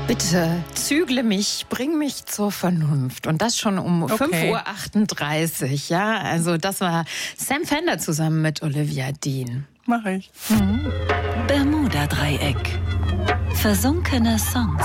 Bitte zügle mich, bring mich zur Vernunft. Und das schon um 5:38 Uhr. Ja, also das war Sam Fender zusammen mit Olivia Dean. Mach ich. Bermuda-Dreieck. Versunkene Songs.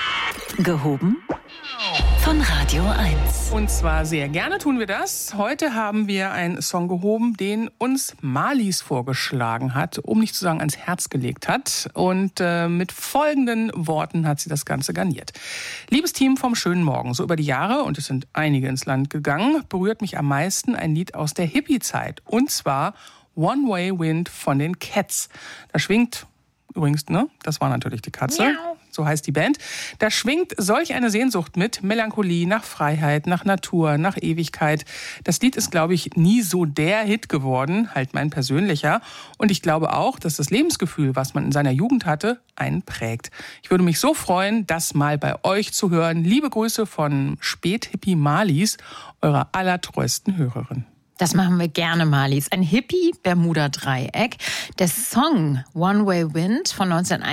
Gehoben von Radio 1. Und zwar sehr gerne tun wir das. Heute haben wir einen Song gehoben, den uns Marlies vorgeschlagen hat, um nicht zu sagen ans Herz gelegt hat. Und mit folgenden Worten hat sie das Ganze garniert. Liebes Team vom schönen Morgen, so über die Jahre, und es sind einige ins Land gegangen, berührt mich am meisten ein Lied aus der Hippie-Zeit. Und zwar One Way Wind von den Cats. Da schwingt übrigens, ne? Das war natürlich die Katze. Miau. So heißt die Band. Da schwingt solch eine Sehnsucht mit. Melancholie nach Freiheit, nach Natur, nach Ewigkeit. Das Lied ist, glaube ich, nie so der Hit geworden, halt mein persönlicher. Und ich glaube auch, dass das Lebensgefühl, was man in seiner Jugend hatte, einen prägt. Ich würde mich so freuen, das mal bei euch zu hören. Liebe Grüße von Späthippie Marlies, eurer allertreuesten Hörerin. Das machen wir gerne, Marlies. Ein Hippie-Bermuda-Dreieck. Der Song One Way Wind von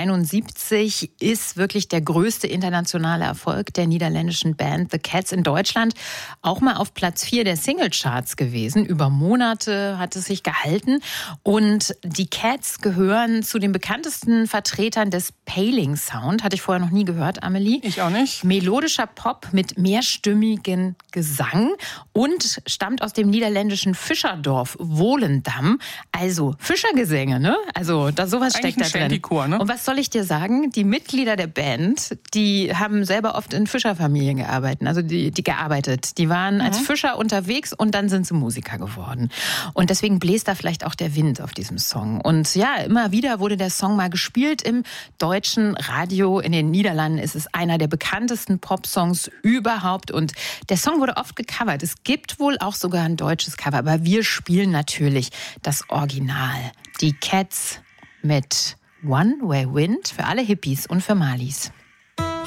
1971 ist wirklich der größte internationale Erfolg der niederländischen Band The Cats in Deutschland. Auch mal auf Platz 4 der Singlecharts gewesen. Über Monate hat es sich gehalten. Und die Cats gehören zu den bekanntesten Vertretern des Paling Sound. Hatte ich vorher noch nie gehört, Amelie. Ich auch nicht. Melodischer Pop mit mehrstimmigen Gesang und stammt aus dem niederländischen Fischerdorf Volendam. Also Fischergesänge, ne? Also sowas steckt da drin. Shantychor, ne? Und was soll ich dir sagen? Die Mitglieder der Band, die haben selber oft in Fischerfamilien gearbeitet. Also die waren als Fischer unterwegs und dann sind sie Musiker geworden. Und deswegen bläst da vielleicht auch der Wind auf diesem Song. Und ja, immer wieder wurde der Song mal gespielt im deutschen Radio. In den Niederlanden ist es einer der bekanntesten Popsongs überhaupt. Und der Song wurde oft gecovert. Es gibt wohl auch sogar ein deutsches Cover, aber wir spielen natürlich das Original. Die Cats mit One Way Wind für alle Hippies und für Marlies.